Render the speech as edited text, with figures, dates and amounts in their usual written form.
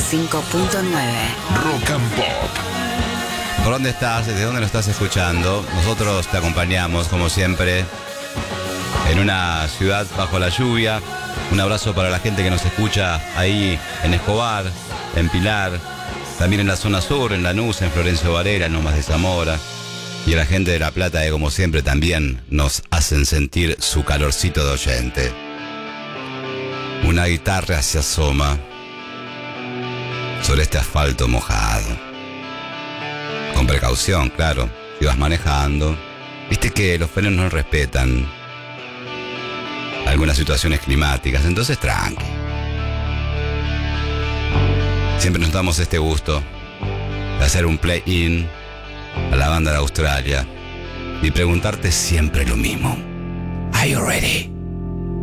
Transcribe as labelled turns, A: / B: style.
A: Rock and Pop.
B: ¿Por dónde estás? ¿Desde dónde nos estás escuchando? Nosotros te acompañamos, como siempre, en una ciudad bajo la lluvia. Un abrazo para la gente que nos escucha ahí en Escobar, en Pilar, también en la zona sur, en Lanús, en Florencio Varela, en Lomas de Zamora. Y a la gente de La Plata, que como siempre también nos hacen sentir su calorcito de oyente. Una guitarra se asoma sobre este asfalto mojado. Con precaución, claro, si vas manejando. Viste que los frenos no respetan algunas situaciones climáticas, entonces tranqui. Siempre nos damos este gusto de hacer un play-in a la banda de Australia y preguntarte siempre lo mismo. Are you ready?